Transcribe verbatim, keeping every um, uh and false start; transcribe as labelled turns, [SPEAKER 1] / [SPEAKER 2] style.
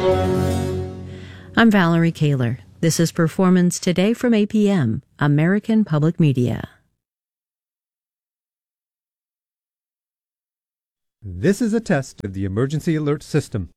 [SPEAKER 1] I'm Valerie Kaler. This is Performance Today from A P M, American Public Media.
[SPEAKER 2] This is a test of the emergency alert system.